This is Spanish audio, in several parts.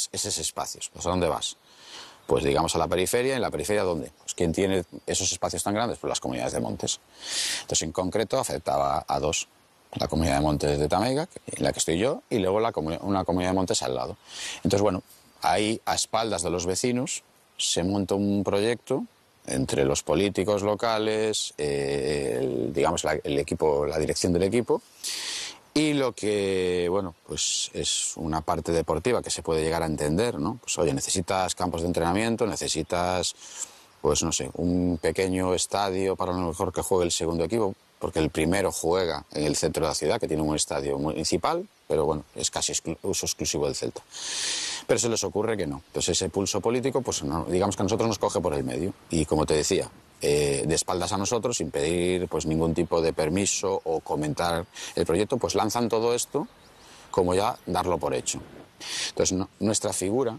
esos espacios. Pues ¿a dónde vas? Pues digamos a la periferia. ¿En la periferia dónde? Pues ¿quién tiene esos espacios tan grandes? Pues las comunidades de montes. Entonces en concreto afectaba a dos. La comunidad de montes de Tameiga, en la que estoy yo, y luego una comunidad de montes al lado. Entonces bueno, ahí a espaldas de los vecinos se monta un proyecto entre los políticos locales, digamos el equipo, la dirección del equipo, y lo que, bueno, pues es una parte deportiva que se puede llegar a entender, ¿no? Pues oye, necesitas campos de entrenamiento, necesitas, pues no sé, un pequeño estadio para a lo mejor que juegue el segundo equipo, porque el primero juega en el centro de la ciudad, que tiene un estadio municipal, pero bueno, es casi uso exclusivo del Celta. Pero se les ocurre que no. Entonces ese pulso político, pues no, digamos que a nosotros nos coge por el medio. Y como te decía, de espaldas a nosotros, sin pedir pues ningún tipo de permiso o comentar el proyecto, pues lanzan todo esto como ya darlo por hecho. Entonces nuestra figura,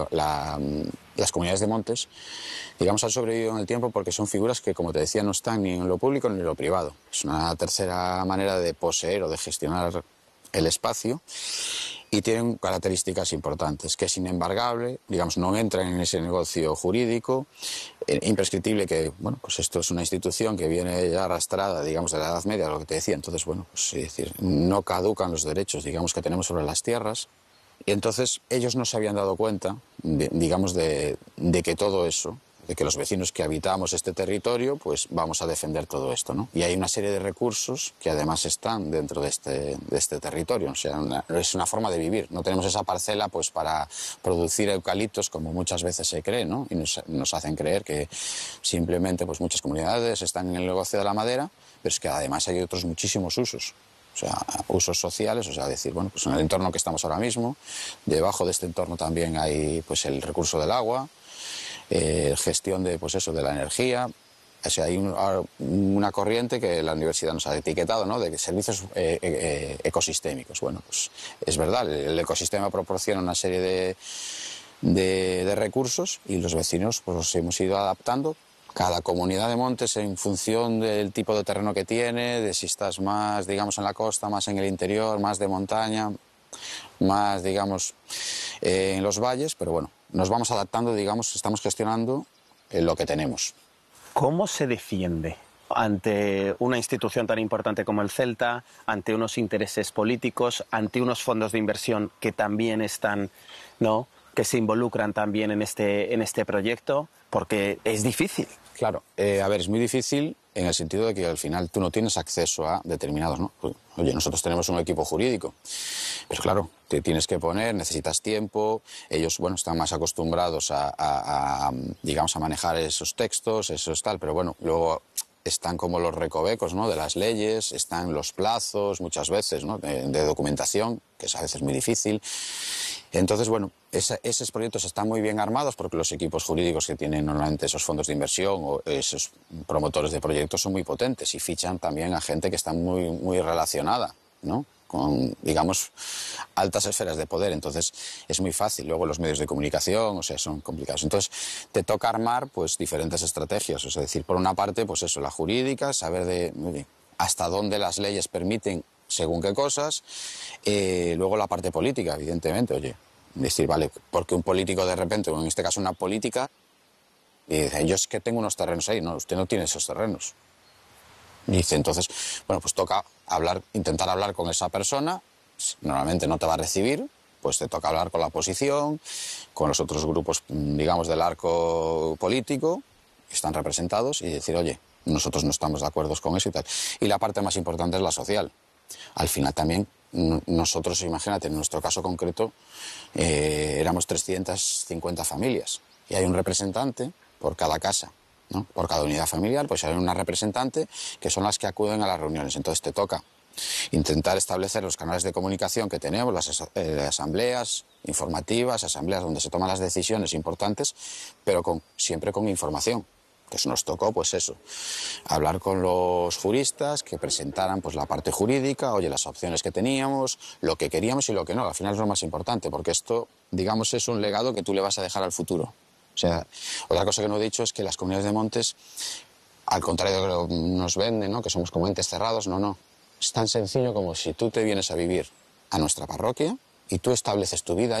las comunidades de montes, digamos, han sobrevivido en el tiempo porque son figuras que, como te decía, no están ni en lo público ni en lo privado. Es una tercera manera de poseer o de gestionar el espacio y tienen características importantes, que es inembargable, digamos, no entran en ese negocio jurídico, imprescriptible, que, bueno, pues esto es una institución que viene ya arrastrada, digamos, de la Edad Media, lo que te decía. Entonces, bueno, pues es decir, no caducan los derechos, digamos, que tenemos sobre las tierras. Y entonces ellos no se habían dado cuenta, digamos, de que todo eso, de que los vecinos que habitamos este territorio, pues vamos a defender todo esto, ¿no? Y hay una serie de recursos que además están dentro de este territorio. O sea, es una forma de vivir. No tenemos esa parcela pues para producir eucaliptos como muchas veces se cree, ¿no? Y nos hacen creer que simplemente pues muchas comunidades están en el negocio de la madera, pero es que además hay otros muchísimos usos. O sea, usos sociales, o sea, decir, bueno, pues en el entorno que estamos ahora mismo, debajo de este entorno también hay pues el recurso del agua, gestión de, pues eso, de la energía. O sea, hay una corriente que la universidad nos ha etiquetado, ¿no?, de servicios ecosistémicos. Bueno, pues es verdad, el ecosistema proporciona una serie de recursos y los vecinos pues los hemos ido adaptando. Cada comunidad de montes, en función del tipo de terreno que tiene, de si estás más, digamos, en la costa, más en el interior, más de montaña, más, digamos, en los valles, pero bueno, nos vamos adaptando, digamos, estamos gestionando lo que tenemos. ¿Cómo se defiende ante una institución tan importante como el Celta, ante unos intereses políticos, ante unos fondos de inversión que también están, ¿no?, que se involucran también en este proyecto? Porque es difícil. Claro, a ver, es muy difícil en el sentido de que al final tú no tienes acceso a determinados, ¿no? Oye, nosotros tenemos un equipo jurídico, pero claro, te tienes que poner, necesitas tiempo, ellos, bueno, están más acostumbrados digamos, a manejar esos textos, eso es tal, pero bueno, luego están como los recovecos, ¿no?, de las leyes, están los plazos muchas veces, ¿no?, de documentación, que es a veces muy difícil. Entonces, bueno, esos proyectos están muy bien armados porque los equipos jurídicos que tienen normalmente esos fondos de inversión o esos promotores de proyectos son muy potentes y fichan también a gente que está muy, muy relacionada, ¿no?, con, digamos, altas esferas de poder. Entonces es muy fácil. Luego los medios de comunicación, o sea, son complicados. Entonces te toca armar pues diferentes estrategias. O sea, decir, por una parte, pues eso, la jurídica, saber oye, hasta dónde las leyes permiten según qué cosas. Luego la parte política, evidentemente, oye, decir, vale, porque un político de repente, o en este caso una política, y dice, yo es que tengo unos terrenos ahí. No, usted no tiene esos terrenos. Dice, entonces, bueno, pues toca intentar hablar con esa persona, normalmente no te va a recibir, pues te toca hablar con la oposición, con los otros grupos, digamos, del arco político, que están representados, y decir, oye, nosotros no estamos de acuerdo con eso y tal. Y la parte más importante es la social. Al final también, nosotros, imagínate, en nuestro caso concreto, éramos 350 familias, y hay un representante por cada casa, ¿no? Por cada unidad familiar, pues hay una representante que son las que acuden a las reuniones. Entonces te toca intentar establecer los canales de comunicación que tenemos, las asambleas informativas, asambleas donde se toman las decisiones importantes, pero siempre con información. Entonces nos tocó, pues eso, hablar con los juristas que presentaran pues la parte jurídica, oye, las opciones que teníamos, lo que queríamos y lo que no. Al final es lo más importante, porque esto, digamos, es un legado que tú le vas a dejar al futuro. O sea, otra cosa que no he dicho es que las comunidades de montes, al contrario de lo que nos venden, ¿no?, que somos como entes cerrados, no. Es tan sencillo como si tú te vienes a vivir a nuestra parroquia y tú estableces tu vida ahí,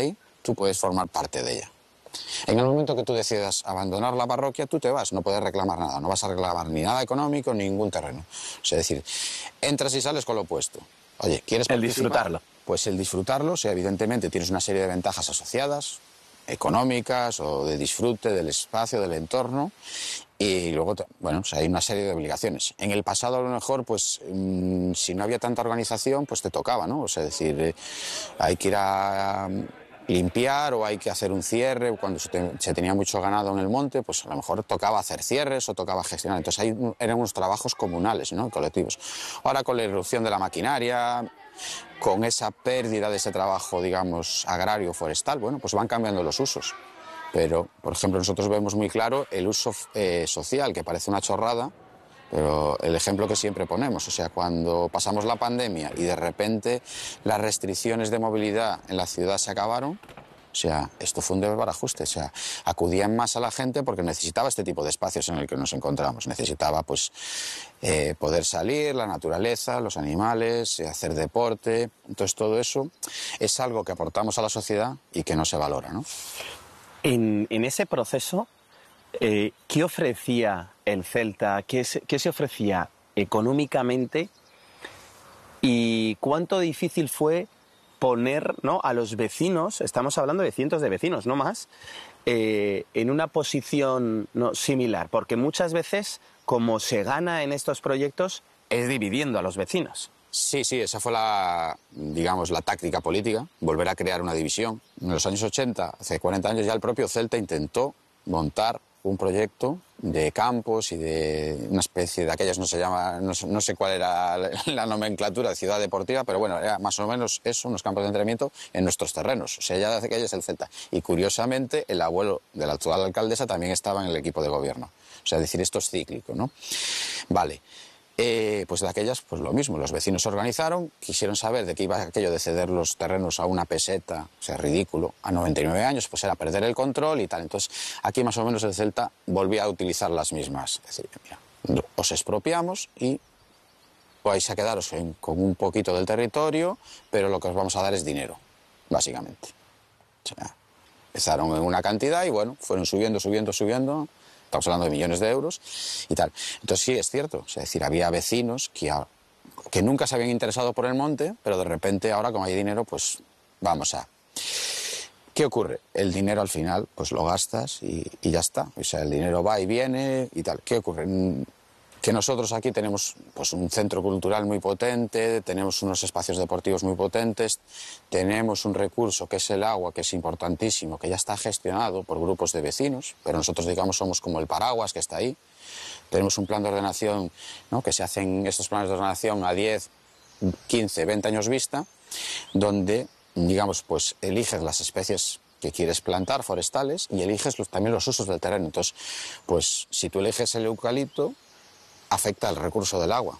tú puedes formar parte de ella. En el momento que tú decidas abandonar la parroquia, tú te vas, no puedes reclamar nada, no vas a reclamar ni nada económico, ni ningún terreno. Es decir, entras y sales con lo opuesto. Oye, ¿quieres participar? El disfrutarlo. Pues el disfrutarlo, o sea, evidentemente tienes una serie de ventajas asociadas, económicas o de disfrute del espacio, del entorno, y luego, bueno, pues hay una serie de obligaciones. En el pasado a lo mejor, pues, si no había tanta organización, pues te tocaba, ¿no? O sea, es decir, hay que ir a limpiar o hay que hacer un cierre, cuando se tenía mucho ganado en el monte, pues a lo mejor tocaba hacer cierres o tocaba gestionar. Entonces ahí eran unos trabajos comunales, ¿no? Colectivos. Ahora con la irrupción de la maquinaria, con esa pérdida de ese trabajo, digamos, agrario forestal, bueno, pues van cambiando los usos. Pero, por ejemplo, nosotros vemos muy claro el uso social, que parece una chorrada, pero el ejemplo que siempre ponemos, o sea, cuando pasamos la pandemia y de repente las restricciones de movilidad en la ciudad se acabaron, o sea, esto fue un desbarajuste, o sea, acudían más a la gente porque necesitaba este tipo de espacios en el que nos encontramos, necesitaba pues poder salir, la naturaleza, los animales, hacer deporte, entonces todo eso es algo que aportamos a la sociedad y que no se valora, ¿no? En ese proceso, ¿qué ofrecía el Celta? ¿Qué se ofrecía económicamente? ¿Y cuánto difícil fue poner, ¿no?, a los vecinos, estamos hablando de cientos de vecinos, no más, en una posición, ¿no?, similar? Porque muchas veces, como se gana en estos proyectos, es dividiendo a los vecinos. Sí, esa fue la táctica política, volver a crear una división. En los años 80, hace 40 años, ya el propio Celta intentó montar un proyecto de campos y de una especie de aquellas, no sé cuál era la nomenclatura de ciudad deportiva, pero bueno, era más o menos eso, unos campos de entrenamiento en nuestros terrenos. O sea, ya hace que es el Celta. Y curiosamente, el abuelo de la actual alcaldesa también estaba en el equipo de gobierno. O sea, es decir, esto es cíclico, ¿no? Vale. Pues de aquellas, pues lo mismo, los vecinos se organizaron, quisieron saber de qué iba aquello de ceder los terrenos a una peseta, o sea, ridículo, a 99 años, pues era perder el control y tal. Entonces, aquí más o menos el Celta volvía a utilizar las mismas. Es decir, mira, os expropiamos y vais a quedaros con un poquito del territorio, pero lo que os vamos a dar es dinero, básicamente. O sea, empezaron en una cantidad y bueno, fueron subiendo. Estamos hablando de millones de euros y tal. Entonces sí, es cierto. Es decir, había vecinos que nunca se habían interesado por el monte, pero de repente ahora, como hay dinero, pues vamos a... ¿Qué ocurre? El dinero al final, pues lo gastas y ya está. O sea, el dinero va y viene y tal. ¿Qué ocurre? Que nosotros aquí tenemos pues un centro cultural muy potente, tenemos unos espacios deportivos muy potentes, tenemos un recurso que es el agua, que es importantísimo, que ya está gestionado por grupos de vecinos, pero nosotros, digamos, somos como el paraguas que está ahí. Tenemos un plan de ordenación, ¿no?, que se hacen estos planes de ordenación a 10, 15, 20 años vista, donde, digamos, pues eliges las especies que quieres plantar, forestales, y eliges también los usos del terreno. Entonces, pues si tú eliges el eucalipto, afecta el recurso del agua.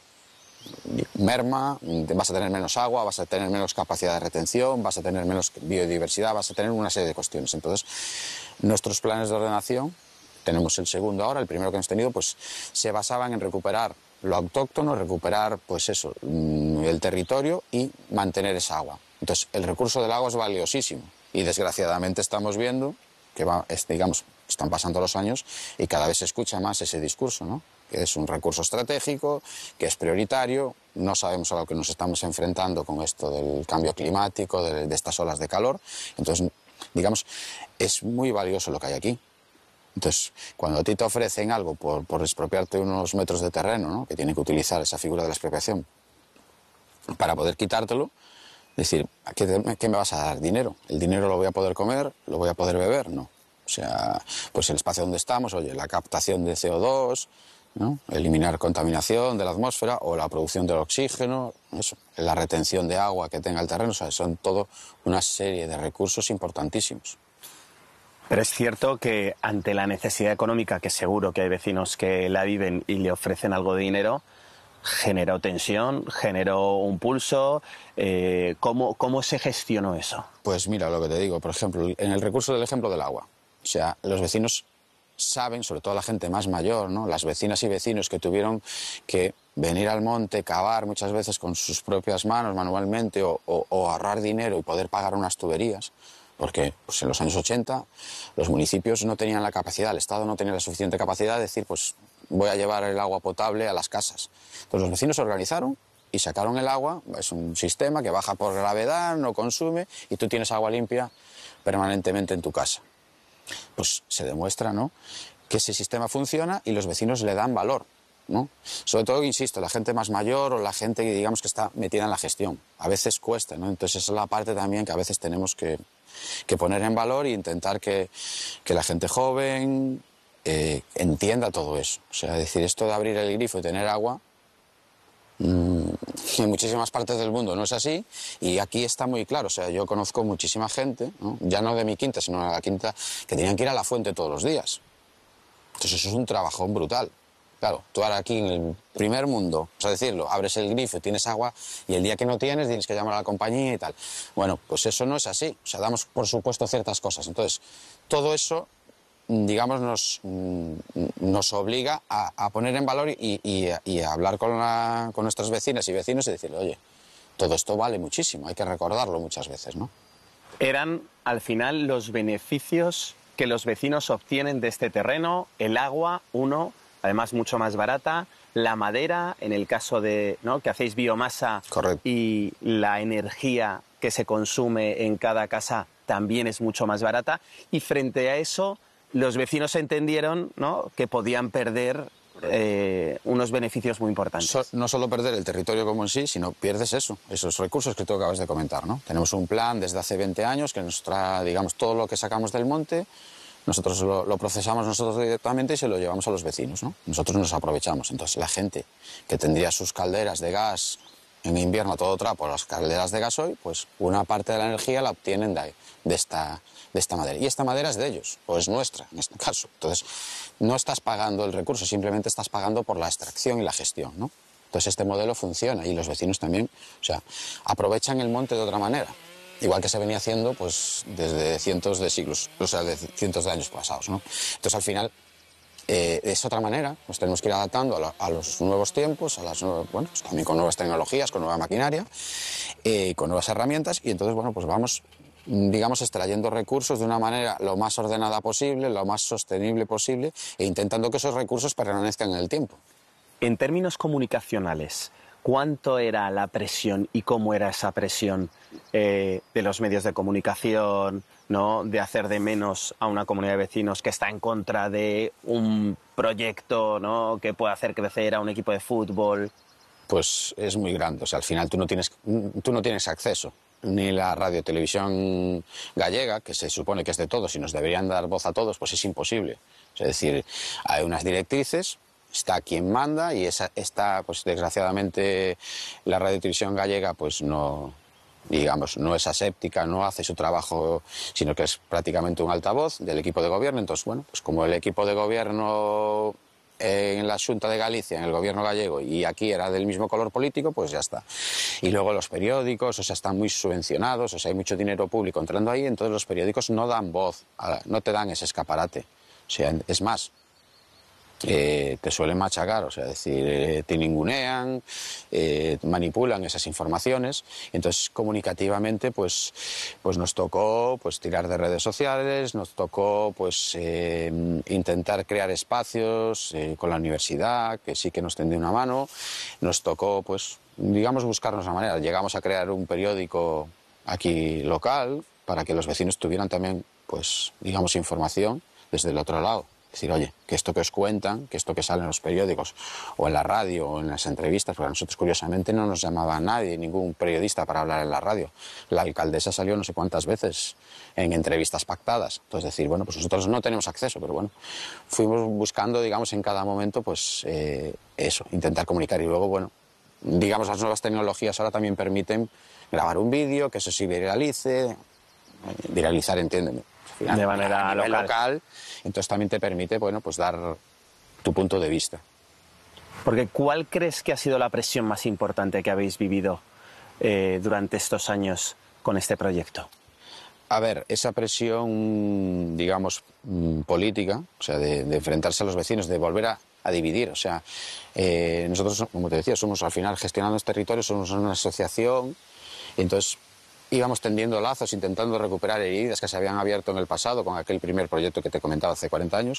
Merma, vas a tener menos agua, vas a tener menos capacidad de retención, vas a tener menos biodiversidad, vas a tener una serie de cuestiones. Entonces, nuestros planes de ordenación, tenemos el segundo ahora, el primero que hemos tenido, pues se basaban en recuperar lo autóctono, recuperar, pues eso, el territorio y mantener esa agua. Entonces, el recurso del agua es valiosísimo y desgraciadamente estamos viendo que digamos, están pasando los años y cada vez se escucha más ese discurso, ¿no?, que es un recurso estratégico, que es prioritario, no sabemos a lo que nos estamos enfrentando con esto del cambio climático, de estas olas de calor. Entonces, digamos, es muy valioso lo que hay aquí. Entonces, cuando a ti te ofrecen algo por expropiarte unos metros de terreno, ¿no?, que tienen que utilizar esa figura de la expropiación para poder quitártelo, decir, ¿qué me vas a dar? ¿Dinero? ¿El dinero lo voy a poder comer? ¿Lo voy a poder beber? No. O sea, pues el espacio donde estamos, oye, la captación de CO2, ¿no?, eliminar contaminación de la atmósfera o la producción del oxígeno, eso, la retención de agua que tenga el terreno, o sea, son todo una serie de recursos importantísimos. Pero es cierto que ante la necesidad económica, que seguro que hay vecinos que la viven y le ofrecen algo de dinero, generó tensión, generó un pulso. ¿Cómo se gestionó eso? Pues mira, lo que te digo, por ejemplo, en el recurso del ejemplo del agua. O sea, los vecinos saben, sobre todo la gente más mayor, ¿no?, las vecinas y vecinos que tuvieron que venir al monte, cavar muchas veces con sus propias manos manualmente o ahorrar dinero y poder pagar unas tuberías, Porque pues, en los años 80 los municipios no tenían la capacidad, el Estado no tenía la suficiente capacidad de decir, pues voy a llevar el agua potable a las casas. Entonces los vecinos se organizaron y sacaron el agua, es un sistema que baja por gravedad, no consume y tú tienes agua limpia permanentemente en tu casa. Pues se demuestra, ¿no?, que ese sistema funciona y los vecinos le dan valor, ¿no? Sobre todo, insisto, la gente más mayor o la gente que digamos que está metida en la gestión. A veces cuesta, ¿no? Entonces esa es la parte también que a veces tenemos que poner en valor e intentar que la gente joven entienda todo eso. O sea, decir, esto de abrir el grifo y tener agua, en muchísimas partes del mundo no es así y aquí está muy claro. O sea, yo conozco muchísima gente, ¿no?, ya no de mi quinta, sino de la quinta, que tenían que ir a la fuente todos los días. Entonces eso es un trabajón brutal. Claro, tú ahora aquí en el primer mundo, o sea, decirlo, abres el grifo, tienes agua y el día que no tienes que llamar a la compañía y tal. Bueno, pues eso no es así. O sea, damos por supuesto ciertas cosas. Entonces, todo eso, digamos, nos obliga a poner en valor y a hablar con nuestras vecinas y vecinos y decirle, oye, todo esto vale muchísimo, hay que recordarlo muchas veces, ¿no? Eran, al final, los beneficios que los vecinos obtienen de este terreno, el agua, además mucho más barata, la madera, en el caso de, ¿no?, que hacéis biomasa. Correcto. Y la energía que se consume en cada casa también es mucho más barata. Y frente a eso, los vecinos entendieron, ¿no?, que podían perder unos beneficios muy importantes. No solo perder el territorio como en sí, sino pierdes esos recursos que tú acabas de comentar, ¿no? Tenemos un plan desde hace 20 años que nos trae, digamos, todo lo que sacamos del monte, nosotros lo procesamos nosotros directamente y se lo llevamos a los vecinos, ¿no? Nosotros nos aprovechamos. Entonces la gente que tendría sus calderas de gas en invierno a todo trapo, las calderas de gasoil, pues una parte de la energía la obtienen de esta madera. Y esta madera es de ellos, o es nuestra en este caso. Entonces no estás pagando el recurso, simplemente estás pagando por la extracción y la gestión, ¿no? Entonces este modelo funciona y los vecinos también, o sea, aprovechan el monte de otra manera. Igual que se venía haciendo pues desde cientos de siglos, o sea, de cientos de años pasados, ¿no? Entonces al final es otra manera, nos tenemos que ir adaptando a los nuevos tiempos, bueno, pues también con nuevas tecnologías, con nueva maquinaria, con nuevas herramientas y entonces, bueno, pues vamos, digamos, extrayendo recursos de una manera lo más ordenada posible, lo más sostenible posible e intentando que esos recursos permanezcan en el tiempo. En términos comunicacionales, ¿cuánto era la presión y cómo era esa presión de los medios de comunicación, ¿no?, de hacer de menos a una comunidad de vecinos que está en contra de un proyecto, ¿no?, que puede hacer crecer a un equipo de fútbol? Pues es muy grande. O sea, al final tú no tienes acceso. Ni la radio televisión gallega, que se supone que es de todos y nos deberían dar voz a todos, pues es imposible. Es decir, hay unas directrices, está quien manda y está, pues desgraciadamente, la radio televisión gallega pues no, digamos, no es aséptica, no hace su trabajo, sino que es prácticamente un altavoz del equipo de gobierno. Entonces, bueno, pues como el equipo de gobierno en la Xunta de Galicia, en el gobierno gallego, y aquí era del mismo color político, pues ya está. Y luego los periódicos, o sea, están muy subvencionados, o sea, hay mucho dinero público entrando ahí, entonces los periódicos no dan voz, no te dan ese escaparate. O sea, es más, te suelen machacar, o sea, decir, te ningunean, manipulan esas informaciones. Entonces, comunicativamente, pues nos tocó pues tirar de redes sociales, nos tocó pues intentar crear espacios con la universidad, que sí que nos tendió una mano, nos tocó pues, digamos, buscarnos la manera. Llegamos a crear un periódico aquí local para que los vecinos tuvieran también, pues, digamos, información desde el otro lado. Decir, oye, que esto que os cuentan, que esto que sale en los periódicos o en la radio o en las entrevistas, porque a nosotros curiosamente no nos llamaba nadie, ningún periodista para hablar en la radio. La alcaldesa salió no sé cuántas veces en entrevistas pactadas. Entonces decir, bueno, pues nosotros no tenemos acceso, pero bueno, fuimos buscando, digamos, en cada momento, pues eso, intentar comunicar. Y luego, bueno, digamos, las nuevas tecnologías ahora también permiten grabar un vídeo, que eso sí viralizar, entiéndeme. Final, de manera local, entonces también te permite, bueno, pues dar tu punto de vista. Porque ¿cuál crees que ha sido la presión más importante que habéis vivido durante estos años con este proyecto? A ver, esa presión, digamos, política, o sea, de enfrentarse a los vecinos, de volver a dividir, o sea, nosotros, como te decía, somos al final gestionando este territorio, somos una asociación, y entonces íbamos tendiendo lazos, intentando recuperar heridas que se habían abierto en el pasado con aquel primer proyecto que te comentaba hace 40 años.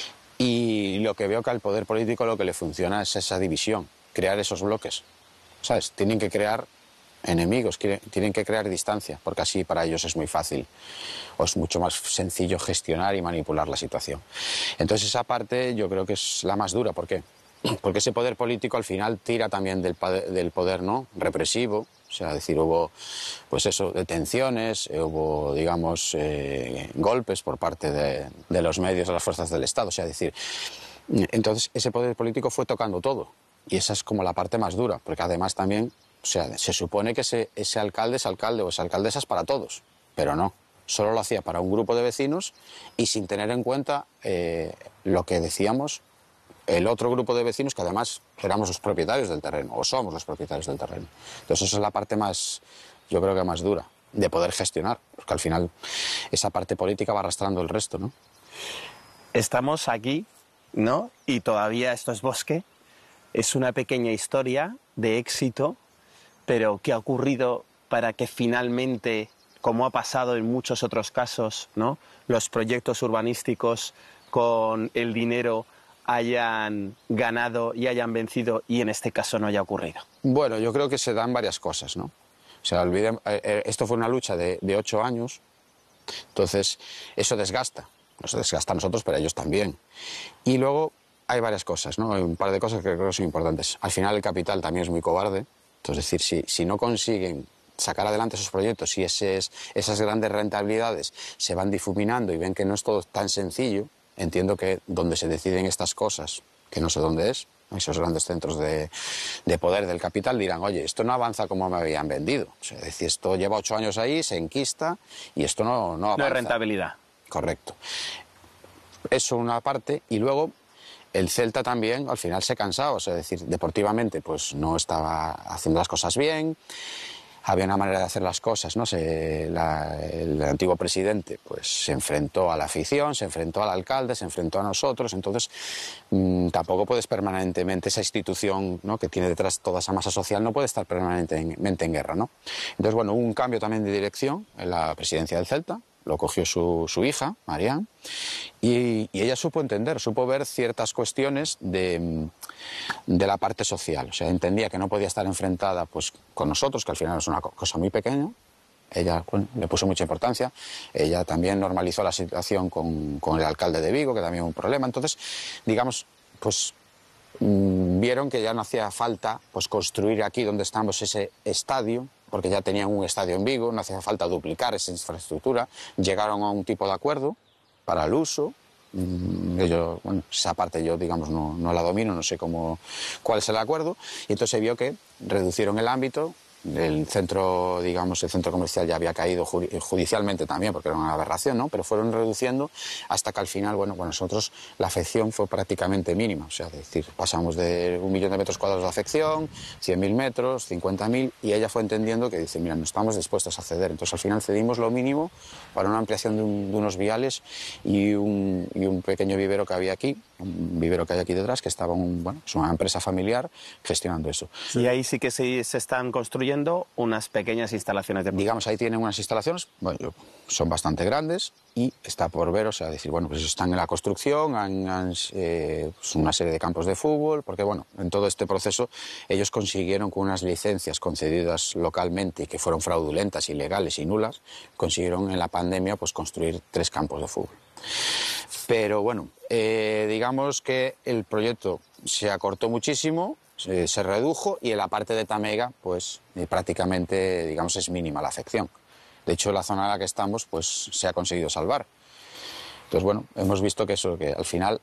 Y lo que veo que al poder político lo que le funciona es esa división, crear esos bloques. ¿Sabes? Tienen que crear enemigos, tienen que crear distancia, porque así para ellos es muy fácil o es mucho más sencillo gestionar y manipular la situación. Entonces esa parte yo creo que es la más dura. ¿Por qué? Porque ese poder político al final tira también del poder, ¿no?, represivo. O sea, es decir, hubo, pues eso, detenciones, hubo, digamos, golpes por parte de los medios, de las fuerzas del Estado. O sea, es decir, entonces ese poder político fue tocando todo. Y esa es como la parte más dura, porque además también, o sea, se supone que ese alcalde es alcalde o esa alcaldesa es para todos, pero no. Solo lo hacía para un grupo de vecinos y sin tener en cuenta lo que decíamos, el otro grupo de vecinos, que además éramos los propietarios del terreno, o somos los propietarios del terreno. Entonces esa es la parte más, yo creo que más dura, de poder gestionar, porque al final esa parte política va arrastrando el resto, ¿no? Estamos aquí, ¿no? Y todavía esto es bosque. Es una pequeña historia de éxito, pero ¿qué ha ocurrido para que finalmente, como ha pasado en muchos otros casos, ¿no?, los proyectos urbanísticos con el dinero hayan ganado y hayan vencido y en este caso no haya ocurrido? Bueno, yo creo que se dan varias cosas, ¿no? O sea, esto fue una lucha de 8 años, entonces eso desgasta. Nos desgasta a nosotros, pero a ellos también. Y luego hay varias cosas, ¿no? Hay un par de cosas que creo que son importantes. Al final el capital también es muy cobarde. Entonces, es decir, si no consiguen sacar adelante esos proyectos y esas grandes rentabilidades se van difuminando y ven que no es todo tan sencillo, entiendo que donde se deciden estas cosas, que no sé dónde es, esos grandes centros de poder del capital dirán, oye, esto no avanza como me habían vendido. O sea, es decir, esto lleva 8 años ahí, se enquista y esto no avanza. No hay rentabilidad. Correcto. Eso una parte, y luego el Celta también al final se cansaba, o sea, es decir, deportivamente pues no estaba haciendo las cosas bien, había una manera de hacer las cosas, ¿no? El antiguo presidente pues se enfrentó a la afición, se enfrentó al alcalde, se enfrentó a nosotros, entonces tampoco puedes permanentemente, esa institución, ¿no?, que tiene detrás toda esa masa social, no puede estar permanentemente en guerra, ¿no? Entonces, bueno, hubo un cambio también de dirección en la presidencia del Celta. Lo cogió su hija, Marián, y ella supo entender, supo ver ciertas cuestiones de la parte social. O sea, entendía que no podía estar enfrentada pues con nosotros, que al final es una cosa muy pequeña. Ella, bueno, le puso mucha importancia. Ella también normalizó la situación con el alcalde de Vigo, que también hubo un problema. Entonces, digamos, pues vieron que ya no hacía falta pues construir aquí donde estamos ese estadio, porque ya tenían un estadio en Vigo, no hacía falta duplicar esa infraestructura. Llegaron a un tipo de acuerdo para el uso. Bueno, esa parte yo, digamos, no la domino, no sé cuál es el acuerdo. Y entonces se vio que reducieron el ámbito. El centro, digamos, el centro comercial ya había caído judicialmente también, porque era una aberración, ¿no? Pero fueron reduciendo hasta que al final, bueno, pues nosotros la afección fue prácticamente mínima. O sea, es decir, pasamos de 1 millón de metros cuadrados de afección, 100.000 metros, 50.000, y ella fue entendiendo que dice, mira, no estamos dispuestos a ceder. Entonces al final cedimos lo mínimo para una ampliación de unos viales y un pequeño vivero que había aquí, un vivero que hay aquí detrás, que estaba es una empresa familiar gestionando eso. Y ahí sí que se están construyendo unas pequeñas instalaciones de... Digamos, ahí tienen unas instalaciones, bueno, son bastante grandes y está por ver, o sea, decir, bueno, pues están en la construcción, pues una serie de campos de fútbol, porque bueno, en todo este proceso ellos consiguieron con unas licencias concedidas localmente y que fueron fraudulentas, ilegales y nulas, consiguieron en la pandemia pues construir 3 campos de fútbol. Pero bueno, digamos que el proyecto se acortó muchísimo, se redujo y en la parte de Tâmega pues prácticamente, digamos, es mínima la afección. De hecho, la zona en la que estamos pues se ha conseguido salvar. Entonces, bueno, hemos visto que eso, que al final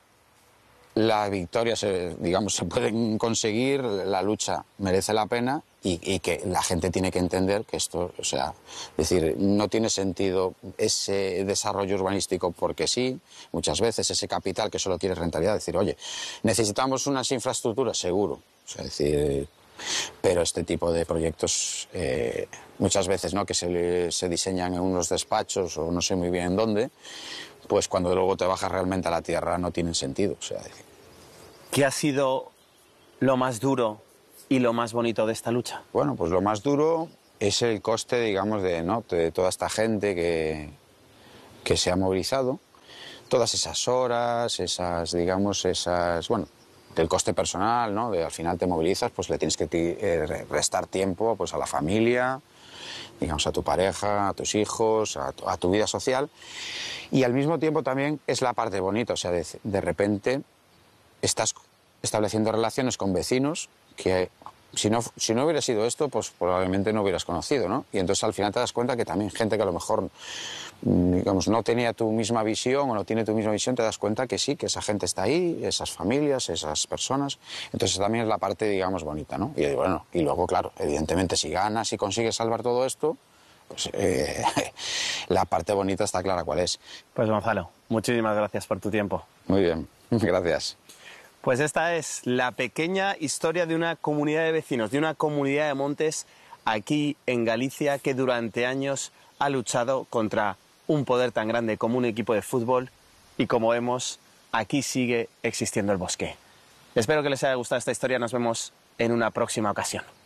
las victorias, digamos, se pueden conseguir, la lucha merece la pena y que la gente tiene que entender que esto, o sea, es decir, no tiene sentido ese desarrollo urbanístico porque sí, muchas veces ese capital que solo quiere rentabilidad, decir, oye, necesitamos unas infraestructuras, seguro, o sea, es decir, pero este tipo de proyectos muchas veces, ¿no?, que se diseñan en unos despachos o no sé muy bien en dónde, pues cuando luego te bajas realmente a la tierra no tienen sentido. O sea, ¿qué ha sido lo más duro y lo más bonito de esta lucha? Bueno, pues lo más duro, es el coste, digamos, ¿no?, de toda esta gente que se ha movilizado, todas esas horas, bueno, del coste personal, ¿no?, al final te movilizas, pues le tienes que restar tiempo pues a la familia, digamos, a tu pareja, a tus hijos, a tu vida social, y al mismo tiempo también es la parte bonita, o sea, de repente estás estableciendo relaciones con vecinos que si no hubiera sido esto, pues probablemente no hubieras conocido, ¿no? Y entonces al final te das cuenta que también gente que a lo mejor, digamos, no tenía tu misma visión o no tiene tu misma visión, te das cuenta que sí, que esa gente está ahí, esas familias, esas personas. Entonces también es la parte, digamos, bonita, ¿no? Y bueno, y luego, claro, evidentemente si ganas y consigues salvar todo esto, pues la parte bonita está clara cuál es. Pues Gonzalo, muchísimas gracias por tu tiempo. Muy bien, gracias. Pues esta es la pequeña historia de una comunidad de vecinos, de una comunidad de montes aquí en Galicia que durante años ha luchado contra un poder tan grande como un equipo de fútbol y como vemos, aquí sigue existiendo el bosque. Espero que les haya gustado esta historia, nos vemos en una próxima ocasión.